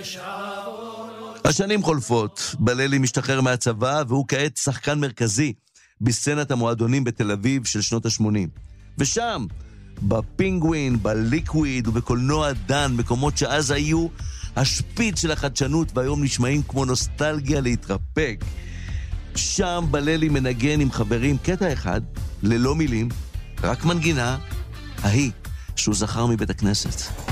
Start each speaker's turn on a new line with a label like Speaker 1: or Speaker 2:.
Speaker 1: השנים חולפות, בללי משתחרר מהצבא והוא כעת שחקן מרכזי בסצנת המועדונים בתל אביב של שנות ה-80. ושם, בפינגווין, בליקוויד ובקולנוע דן, מקומות שאז היו השפיץ של החדשנות והיום נשמעים כמו נוסטלגיה להתרפק. שם בללי מנגן עם חברים קטע אחד, ללא מילים, רק מנגינה, ההיא שהוא זכר מבית הכנסת.